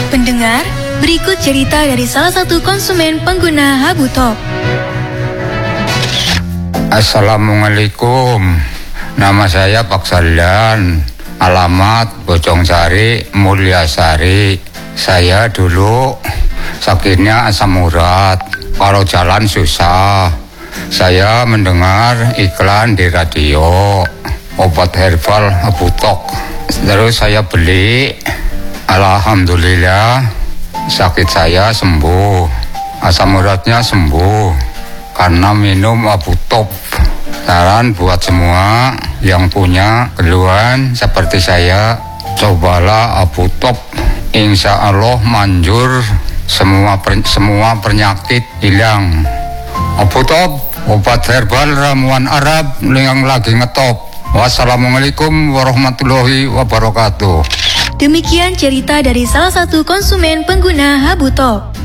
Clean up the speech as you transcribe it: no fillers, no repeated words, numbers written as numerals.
Pendengar, berikut cerita dari salah satu konsumen pengguna Habutop. Assalamualaikum. Nama saya Pak Salian. Alamat Bojongsari, Mulyasari. Saya dulu sakitnya asam urat. Kalau jalan susah. Saya mendengar iklan di radio obat herbal Habutop. Terus saya beli. Alhamdulillah sakit saya sembuh. Asam uratnya sembuh karena minum Habutop. Saran buat semua yang punya keluhan seperti saya, cobalah Habutop. Insya Allah manjur, semua penyakit hilang. Habutop, obat herbal ramuan Arab yang lagi ngetop. Wassalamualaikum warahmatullahi wabarakatuh. Demikian cerita dari salah satu konsumen pengguna Habutop.